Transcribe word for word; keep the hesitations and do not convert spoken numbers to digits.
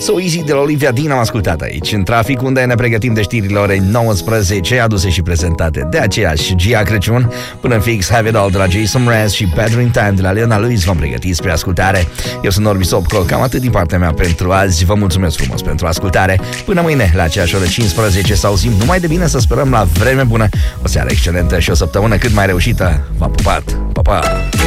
So Easy de la Olivia Dean am ascultat aici în trafic, unde ne pregătim de știrile orei nouăsprezece, aduse și prezentate de aceeași Gia Crăciun. Până în fix, Have It All de la Jason Mraz și Better in Time de la Leona Lewis v-am pregătit spre ascultare. Eu sunt Norbi Sopco, cam atât din partea mea pentru azi. Vă mulțumesc frumos pentru ascultare. Până mâine, la aceeași oră cincisprezece, să auzim numai de bine, să sperăm la vreme bună, o seară excelentă și o săptămână cât mai reușită. V-am pupat, pa, pa!